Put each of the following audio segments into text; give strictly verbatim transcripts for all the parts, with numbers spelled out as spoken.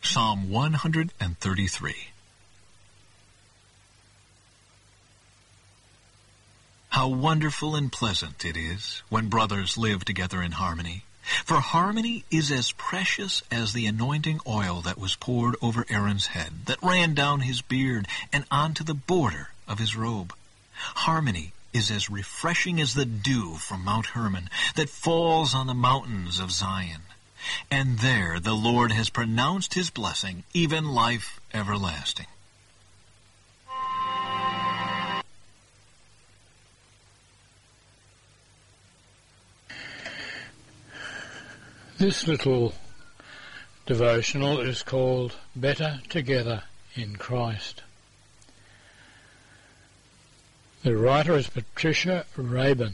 Psalm one hundred thirty-three. How wonderful and pleasant it is when brothers live together in harmony. For harmony is as precious as the anointing oil that was poured over Aaron's head, that ran down his beard and onto the border of his robe. Harmony is as refreshing as the dew from Mount Hermon that falls on the mountains of Zion. And there the Lord has pronounced his blessing, even life everlasting. This little devotional is called Better Together in Christ. The writer is Patricia Rabin.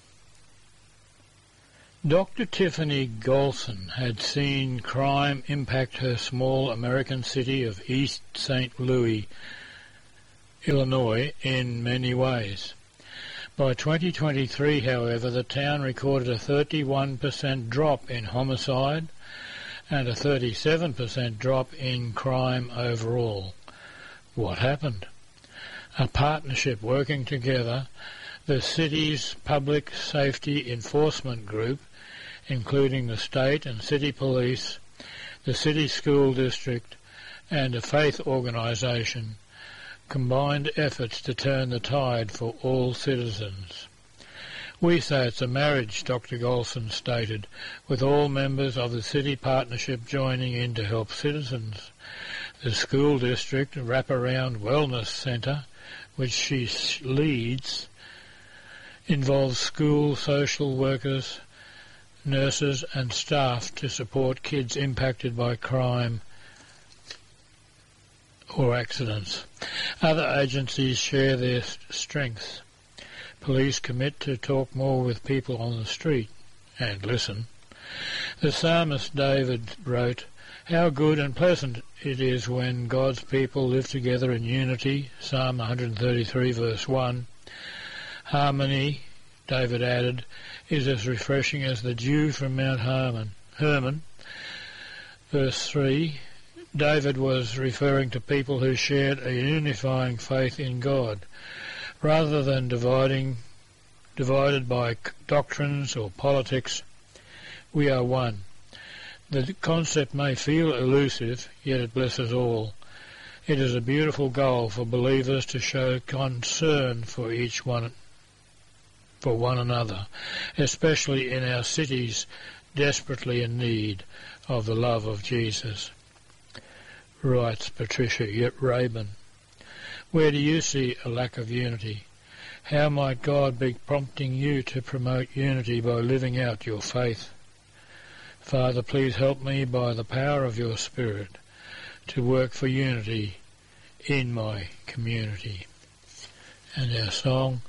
Doctor Tiffany Golson had seen crime impact her small American city of East Saint Louis, Illinois, in many ways. By twenty twenty-three, however, the town recorded a thirty-one percent drop in homicide and a thirty-seven percent drop in crime overall. What happened? A partnership working together, the city's public safety enforcement group, including the state and city police, the city school district, and a faith organisation, combined efforts to turn the tide for all citizens. We say it's a marriage, Doctor Golson stated, with all members of the city partnership joining in to help citizens. The school district wraparound wellness centre, which she leads, involves school social workers, nurses and staff to support kids impacted by crime or accidents. Other agencies share their strengths. Police commit to talk more with people on the street and listen. The psalmist David wrote, "How good and pleasant it is when God's people live together in unity," Psalm one hundred thirty-three verse one. Harmony, David added, is as refreshing as the dew from Mount Hermon. Hermon. Verse three, David was referring to people who shared a unifying faith in God, rather than dividing, divided by doctrines or politics. We are one. The concept may feel elusive, yet it blesses all. It is a beautiful goal for believers to show concern for each one, for one another, especially in our cities desperately in need of the love of Jesus. Writes Patricia Rabin. Where do you see a lack of unity? How might God be prompting you to promote unity by living out your faith? Father, please help me by the power of your Spirit to work for unity in my community. And our song,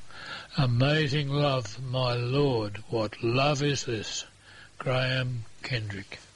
Amazing Love, My Lord, What Love Is This? Graham Kendrick.